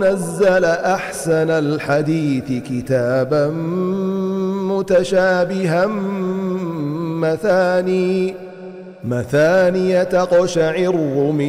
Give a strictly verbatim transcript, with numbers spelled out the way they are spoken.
نزل أحسن الحديث كتابا متشابها مثاني مثانية تقشعر من